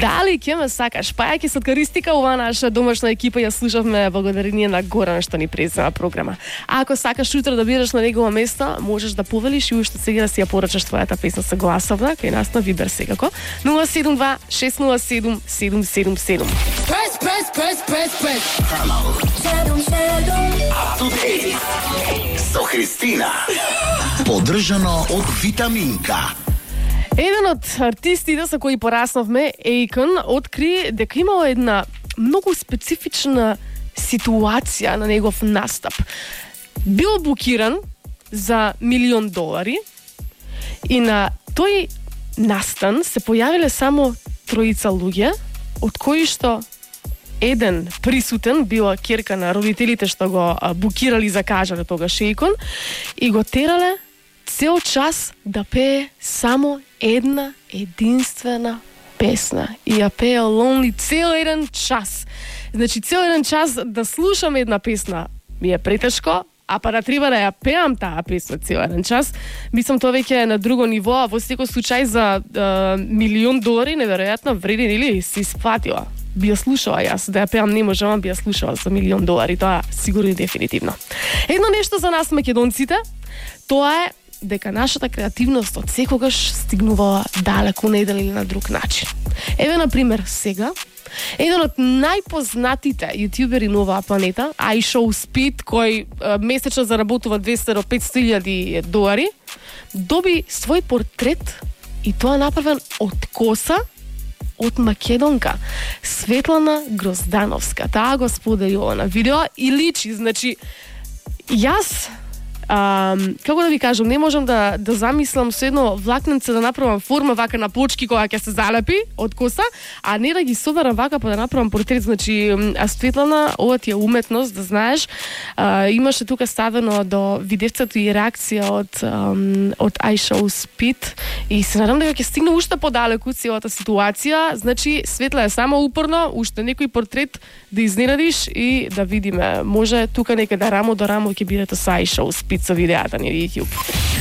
Дали ќе ме сакаш? Па ќе се користика ова наша домашна екипа, ја слушавме благодарение на Горан што ни презема програма. А ако сакаш утре да бидеш на негово место, можеш да повелиш и уште сега да си ја порачаш твојата песна со гласовна, кај нас на Вибер секако. 072 607 777. Press. Up to date со Христина. Поддржано од Витаминка. Еден од артистите со кои пораснавме, Akon, откри дека имало една многу специфична ситуација на негов настап. Бил букиран за $1 милион и на тој настан се појавиле само 3 луѓе, од кои што еден присутен била ќерка на родителите што го букирали за кажале тогаш Akon и го терале цел час да пее само една единствена песна. И ја пее Lonely цел еден час. Значи, цел еден час да слушам една песна ми е претешко, а па да треба да ја пеам таа песна цел еден час, мислам тоа веќе е на друго ниво, а во секој случај за $1 милион неверојатно вреден или си исплатила. Би ја слушала јас, да ја пеам не можам, а би ја слушала за $1 милион, тоа сигурно и дефинитивно. Едно нешто за нас македонците, тоа е дека нашата креативност од секогаш стигнувала далеку на еден или на друг начин. Еве, например, сега, еден од најпознатите јутјубери на оваа планета, iShowSpeed, кој месечно заработува $200 до $500,000, доби свој портрет и тоа направен од коса од македонка, Светлана Гроздановска. Таа го споделила на видео и личи, значи, јас како да ви кажам, не можам да замислам со едно влакненце да направам форма вака на почки кога ќе се залепи од коса, а не да ги соберам вака па да направам портрет. Значи, Светлана, ова ти е уметност, да знаеш. Имаше тука ставено до видевцето и реакција од iShowSpeed и се надам дека ќе стигне уште подалеку целата ситуација. Значи, Светла е само упорно, уште некој портрет да изненадиш и да видиме. Може тука некаде рамо до рамо ќе бидете со iShowSpeed со видеата ни на YouTube.